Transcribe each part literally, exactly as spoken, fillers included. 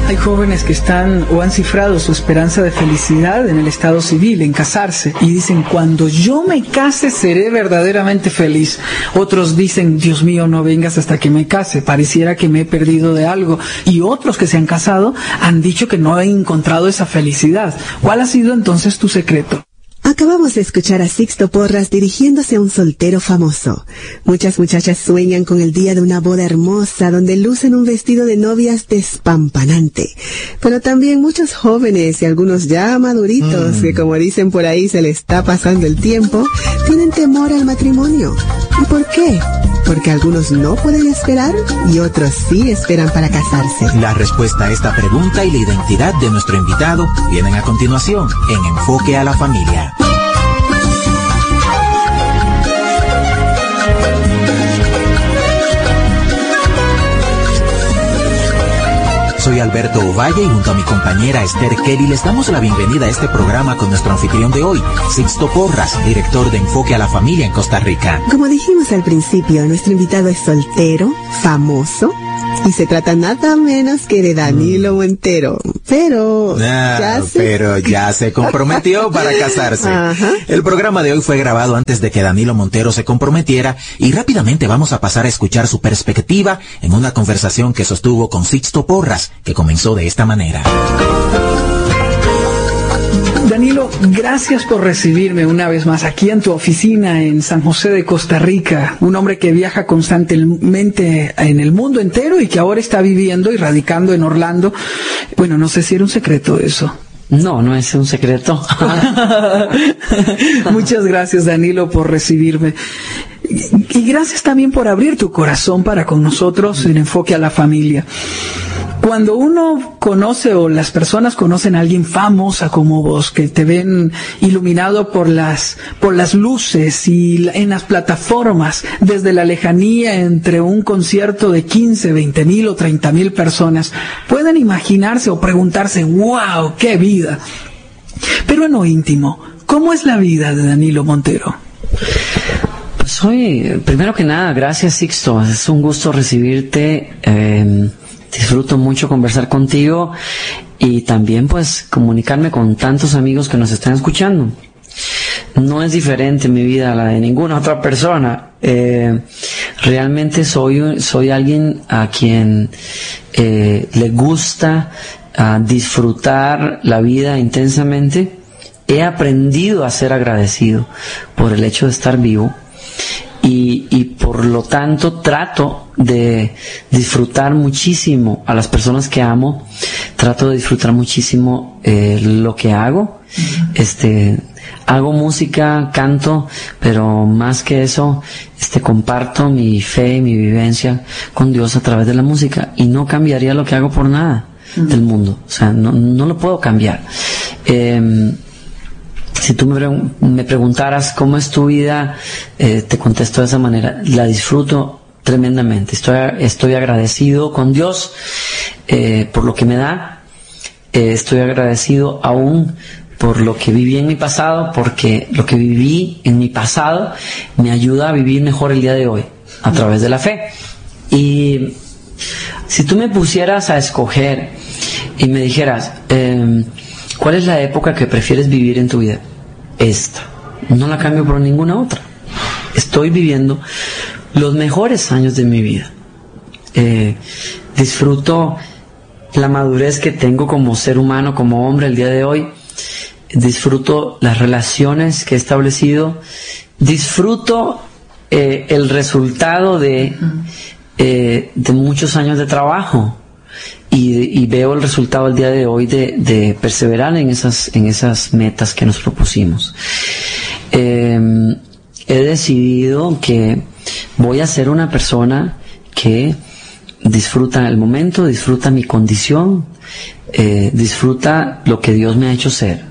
Hay jóvenes que están o han cifrado su esperanza de felicidad en el estado civil, en casarse, y dicen, cuando yo me case seré verdaderamente feliz. Otros dicen, Dios mío, no vengas hasta que me case, pareciera que me he perdido de algo. Y otros que se han casado han dicho que no han encontrado esa felicidad. ¿Cuál ha sido entonces tu secreto? Acabamos de escuchar a Sixto Porras dirigiéndose a un soltero famoso. Muchas muchachas sueñan con el día de una boda hermosa donde lucen un vestido de novias despampanante. Pero también muchos jóvenes y algunos ya maduritos mm. que, como dicen por ahí, se les está pasando el tiempo, tienen temor al matrimonio. ¿Y por qué? Porque algunos no pueden esperar y otros sí esperan para casarse. La respuesta a esta pregunta y la identidad de nuestro invitado vienen a continuación en Enfoque a la Familia. Soy Alberto Ovalle y junto a mi compañera Esther Kelly les damos la bienvenida a este programa con nuestro anfitrión de hoy, Sixto Porras, director de Enfoque a la Familia en Costa Rica. Como dijimos al principio, nuestro invitado es soltero, famoso, y se trata nada menos que de Danilo Montero. Pero, ah, ya se... pero ya se comprometió para casarse. Ajá. El programa de hoy fue grabado antes de que Danilo Montero se comprometiera y rápidamente vamos a pasar a escuchar su perspectiva en una conversación que sostuvo con Sixto Porras, que comenzó de esta manera. Danilo, gracias por recibirme una vez más aquí en tu oficina en San José de Costa Rica. Un hombre que viaja constantemente en el mundo entero y que ahora está viviendo y radicando en Orlando. Bueno, no sé si era un secreto eso. No, no es un secreto. Muchas gracias, Danilo, por recibirme. Y gracias también por abrir tu corazón para con nosotros en Enfoque a la Familia. Cuando uno conoce o las personas conocen a alguien famosa como vos, que te ven iluminado por las, por las luces y en las plataformas, desde la lejanía entre un concierto de quince, veinte mil o treinta mil personas, pueden imaginarse o preguntarse, wow, qué vida. Pero en lo íntimo, ¿cómo es la vida de Danilo Montero? Pues soy, primero que nada, gracias Sixto, es un gusto recibirte. eh, Disfruto mucho conversar contigo y también pues comunicarme con tantos amigos que nos están escuchando. No es diferente mi vida a la de ninguna otra persona. Eh, realmente soy, soy alguien a quien eh, le gusta uh, disfrutar la vida intensamente. He aprendido a ser agradecido por el hecho de estar vivo. Y, y por lo tanto trato de disfrutar muchísimo a las personas que amo, trato de disfrutar muchísimo eh, lo que hago. Este, hago música, canto, pero más que eso, este, comparto mi fe y mi vivencia con Dios a través de la música y no cambiaría lo que hago por nada uh-huh. del mundo. O sea, no, no lo puedo cambiar. Eh, Si tú me, pre- me preguntaras cómo es tu vida, eh, te contesto de esa manera. La disfruto tremendamente. Estoy, estoy agradecido con Dios eh, por lo que me da. Eh, estoy agradecido aún por lo que viví en mi pasado, porque lo que viví en mi pasado me ayuda a vivir mejor el día de hoy, a través de la fe. Y si tú me pusieras a escoger y me dijeras... Eh, ¿cuál es la época que prefieres vivir en tu vida? Esta. No la cambio por ninguna otra. Estoy viviendo los mejores años de mi vida. Eh, disfruto la madurez que tengo como ser humano, como hombre el día de hoy. Disfruto las relaciones que he establecido. Disfruto eh, el resultado de, eh, de muchos años de trabajo. Y, y veo el resultado el día de hoy de, de perseverar en esas, en esas metas que nos propusimos. Eh, he decidido que voy a ser una persona que disfruta el momento, disfruta mi condición, eh, disfruta lo que Dios me ha hecho ser.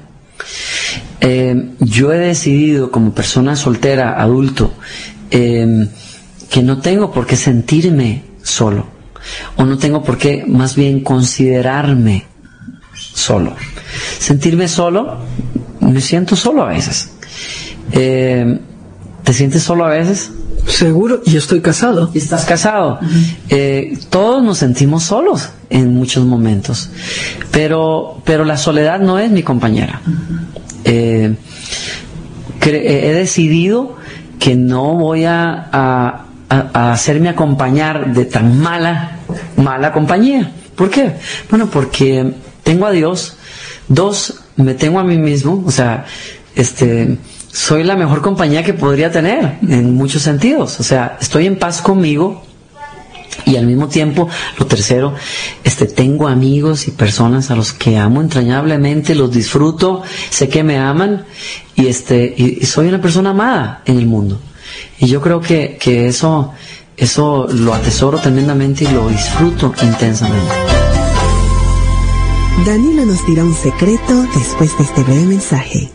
Eh, yo he decidido como persona soltera, adulto, eh, que no tengo por qué sentirme solo. O no tengo por qué, más bien, considerarme solo. Sentirme solo, me siento solo a veces. Eh, ¿Te sientes solo a veces? Seguro, y estoy casado. ¿Y estás casado? Uh-huh. eh, todos nos sentimos solos en muchos momentos, pero, pero la soledad no es mi compañera. Uh-huh. eh, cre- he decidido que no voy a, a, a hacerme acompañar de tan mala, mala compañía. ¿Por qué? Bueno, porque tengo a Dios. Dos, me tengo a mí mismo. O sea, este... soy la mejor compañía que podría tener en muchos sentidos. O sea, estoy en paz conmigo y al mismo tiempo, lo tercero, este, tengo amigos y personas a los que amo entrañablemente, los disfruto, sé que me aman y este, y, y soy una persona amada en el mundo. Y yo creo que, que eso, eso lo atesoro tremendamente y lo disfruto intensamente. Danilo nos dirá un secreto después de este breve mensaje.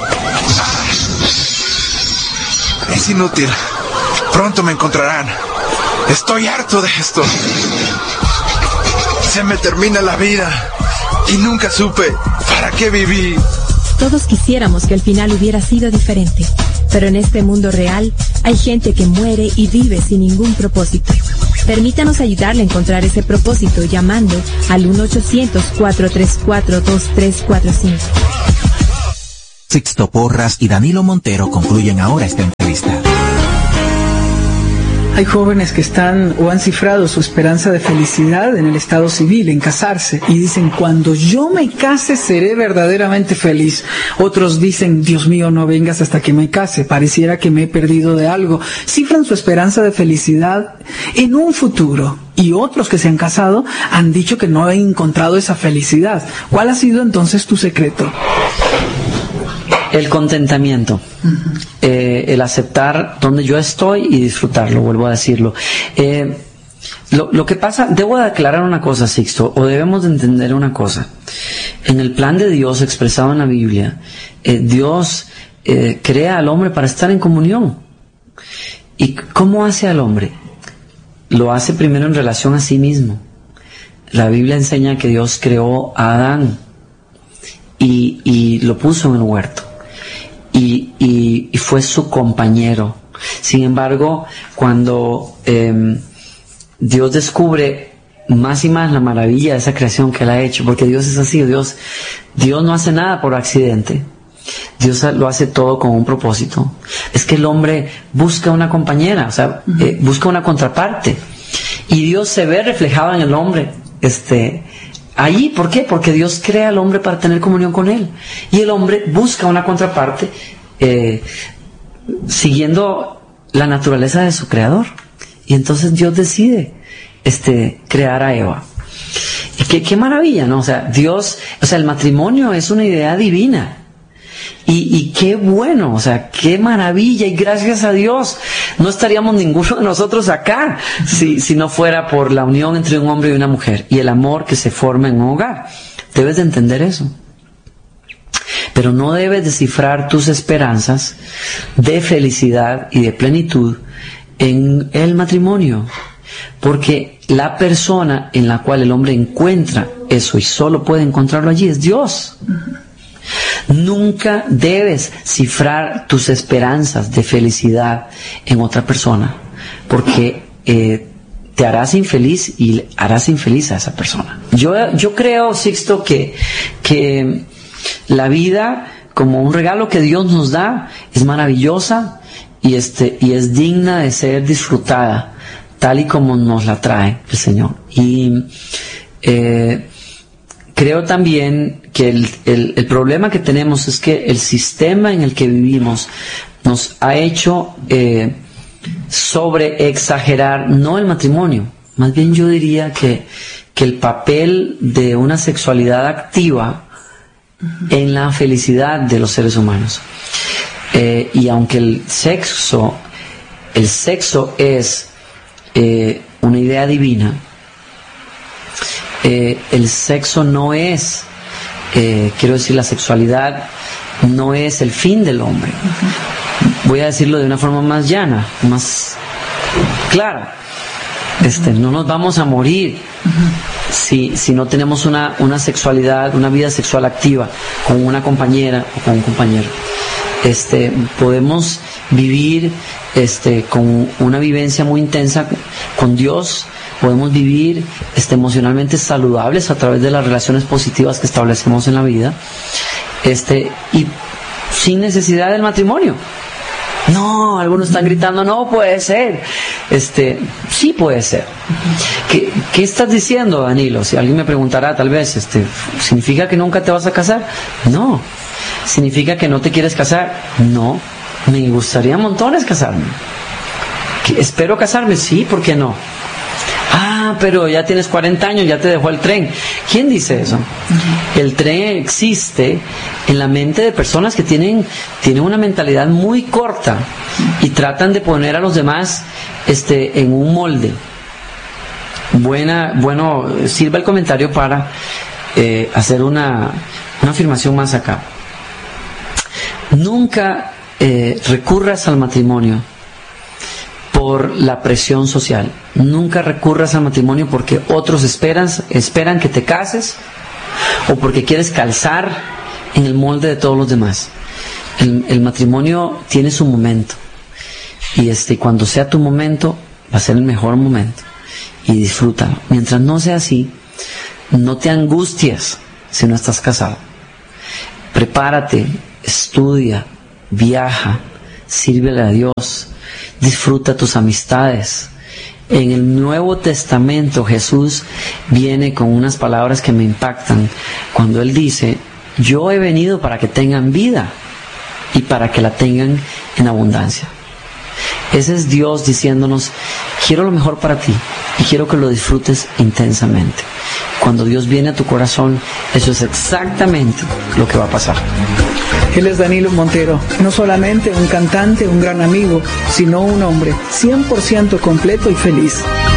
Es inútil. Pronto me encontrarán. Estoy harto de esto. Se me termina la vida y nunca supe para qué viví. Todos quisiéramos que el final hubiera sido diferente, pero en este mundo real hay gente que muere y vive sin ningún propósito. Permítanos ayudarle a encontrar ese propósito llamando al uno ochocientos, cuatro tres cuatro, dos tres cuatro cinco. Sixto Porras y Danilo Montero concluyen ahora esta entrevista. Hay jóvenes que están o han cifrado su esperanza de felicidad en el estado civil, en casarse, y dicen, cuando yo me case seré verdaderamente feliz. Otros dicen, Dios mío, no vengas hasta que me case, pareciera que me he perdido de algo. Cifran su esperanza de felicidad en un futuro. Y otros que se han casado han dicho que no han encontrado esa felicidad. ¿Cuál ha sido entonces tu secreto? El contentamiento, uh-huh. eh, el aceptar donde yo estoy y disfrutarlo, vuelvo a decirlo. Eh, lo, lo que pasa, debo de aclarar una cosa, Sixto, o debemos de entender una cosa. En el plan de Dios expresado en la Biblia, eh, Dios eh, crea al hombre para estar en comunión. ¿Y cómo hace al hombre? Lo hace primero en relación a sí mismo. La Biblia enseña que Dios creó a Adán y, y lo puso en el huerto. Y, y, y fue su compañero. Sin embargo, cuando eh, Dios descubre más y más la maravilla de esa creación que Él ha hecho, porque Dios es así, Dios, Dios no hace nada por accidente, Dios lo hace todo con un propósito. Es que el hombre busca una compañera, o sea, uh-huh. eh, busca una contraparte, y Dios se ve reflejado en el hombre, este, allí. ¿Por qué? Porque Dios crea al hombre para tener comunión con Él. Y el hombre busca una contraparte eh, siguiendo la naturaleza de su creador. Y entonces Dios decide este, crear a Eva. Y qué, qué maravilla, ¿no? O sea, Dios, o sea, el matrimonio es una idea divina. Y, y qué bueno, o sea, qué maravilla, y gracias a Dios no estaríamos ninguno de nosotros acá si, si no fuera por la unión entre un hombre y una mujer y el amor que se forma en un hogar. Debes de entender eso. Pero no debes descifrar tus esperanzas de felicidad y de plenitud en el matrimonio, porque la persona en la cual el hombre encuentra eso, y solo puede encontrarlo allí, es Dios. Nunca debes cifrar tus esperanzas de felicidad en otra persona, porque eh, te harás infeliz y harás infeliz a esa persona. Yo, yo creo, Sixto, que, que la vida, como un regalo que Dios nos da, es maravillosa y, este, y es digna de ser disfrutada, tal y como nos la trae el Señor. Y eh, creo también que el, el, el problema que tenemos es que el sistema en el que vivimos nos ha hecho eh, sobre exagerar, no el matrimonio, más bien yo diría que, que el papel de una sexualidad activa en la felicidad de los seres humanos. Eh, y aunque el sexo, el sexo es eh, una idea divina, Eh, el sexo no es, eh, quiero decir, la sexualidad no es el fin del hombre. Uh-huh. Voy a decirlo de una forma más llana, más clara. Este, no nos vamos a morir uh-huh. si, si no tenemos una, una sexualidad, una vida sexual activa con una compañera o con un compañero. este, podemos vivir este, con una vivencia muy intensa con Dios, podemos vivir este, emocionalmente saludables a través de las relaciones positivas que establecemos en la vida, este, y sin necesidad del matrimonio. No, algunos están gritando, no puede ser. Este, sí puede ser. ¿Qué, qué estás diciendo, Danilo? Si alguien me preguntará, tal vez, este, ¿significa que nunca te vas a casar? No. ¿Significa que no te quieres casar? No. Me gustaría montones casarme. ¿Qué, espero casarme? Sí, ¿por qué no? Ah, pero ya tienes cuarenta años, ya te dejó el tren. ¿Quién dice eso? Uh-huh. El tren existe en la mente de personas que tienen, tienen una mentalidad muy corta y tratan de poner a los demás este, en un molde. Buena, bueno, sirva el comentario para eh, hacer una, una afirmación más acá. Nunca eh, recurras al matrimonio por la presión social. Nunca recurras al matrimonio porque otros esperan, esperan que te cases o porque quieres calzar en el molde de todos los demás. El, el matrimonio tiene su momento y este, cuando sea tu momento va a ser el mejor momento y disfrútalo. Mientras no sea así, no te angusties si no estás casado. Prepárate, estudia, viaja, sírvele a Dios, disfruta tus amistades. En el Nuevo Testamento Jesús viene con unas palabras que me impactan cuando Él dice: yo he venido para que tengan vida y para que la tengan en abundancia. Ese es Dios diciéndonos: quiero lo mejor para ti y quiero que lo disfrutes intensamente. Cuando Dios viene a tu corazón, eso es exactamente lo que va a pasar. Él es Danilo Montero, no solamente un cantante, un gran amigo, sino un hombre cien por ciento completo y feliz.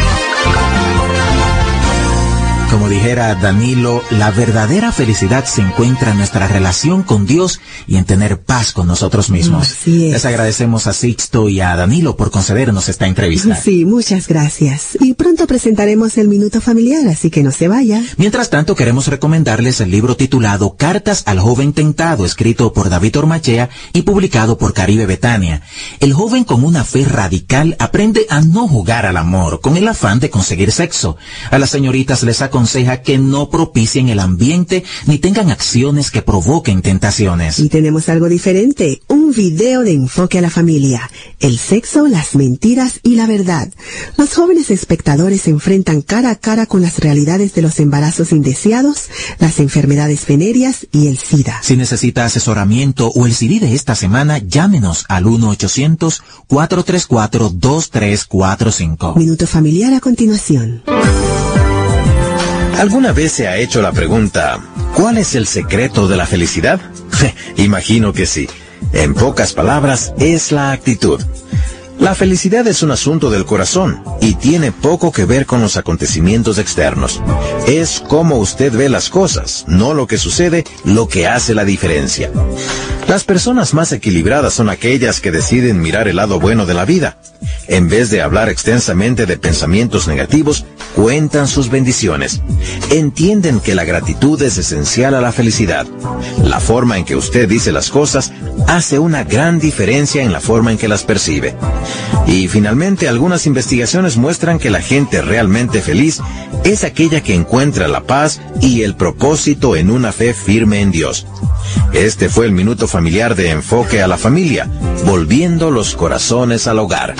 Como dijera Danilo, la verdadera felicidad se encuentra en nuestra relación con Dios y en tener paz con nosotros mismos. Así es. Les agradecemos a Sixto y a Danilo por concedernos esta entrevista. Sí, muchas gracias. Y pronto presentaremos el Minuto Familiar, así que no se vaya. Mientras tanto, queremos recomendarles el libro titulado Cartas al Joven Tentado, escrito por David Ormachea y publicado por Caribe Betania. El joven con una fe radical aprende a no jugar al amor con el afán de conseguir sexo. A las señoritas les aconseja que no propicien el ambiente ni tengan acciones que provoquen tentaciones. Y tenemos algo diferente, un video de enfoque a la familia, el sexo, las mentiras y la verdad. Los jóvenes espectadores se enfrentan cara a cara con las realidades de los embarazos indeseados, las enfermedades venéreas y el SIDA. Si necesita asesoramiento o el C D de esta semana, llámenos al uno ochocientos, cuatro tres cuatro, dos tres cuatro cinco. Minuto Familiar a continuación. ¿Alguna vez se ha hecho la pregunta, ¿cuál es el secreto de la felicidad? Imagino que sí. En pocas palabras, es la actitud. La felicidad es un asunto del corazón y tiene poco que ver con los acontecimientos externos. Es cómo usted ve las cosas, no lo que sucede, lo que hace la diferencia. Las personas más equilibradas son aquellas que deciden mirar el lado bueno de la vida. En vez de hablar extensamente de pensamientos negativos, cuentan sus bendiciones. Entienden que la gratitud es esencial a la felicidad. La forma en que usted dice las cosas hace una gran diferencia en la forma en que las percibe. Y finalmente, algunas investigaciones muestran que la gente realmente feliz es aquella que encuentra la paz y el propósito en una fe firme en Dios. Este fue el Minuto Familiar de Enfoque a la Familia, volviendo los corazones al hogar.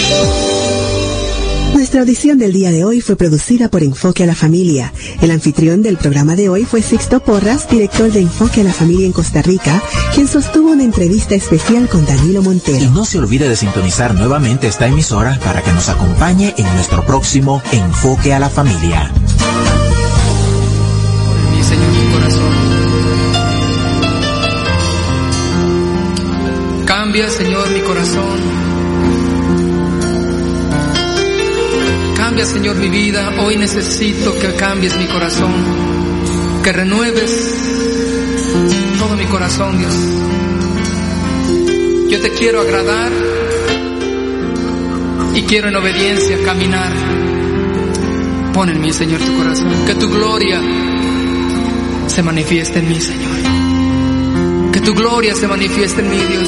Nuestra audición del día de hoy fue producida por Enfoque a la Familia. El anfitrión del programa de hoy fue Sixto Porras, director de Enfoque a la Familia en Costa Rica, quien sostuvo una entrevista especial con Danilo Montero. Y no se olvide de sintonizar nuevamente esta emisora para que nos acompañe en nuestro próximo Enfoque a la Familia. Mi Señor, mi corazón. Cambia, Señor, mi corazón. Cambia, Señor, mi vida. Hoy necesito que cambies mi corazón, que renueves todo mi corazón, Dios. Yo te quiero agradar y quiero en obediencia caminar. Pon en mí, Señor, tu corazón. Que tu gloria se manifieste en mí, Señor. Que tu gloria se manifieste en mí, Dios.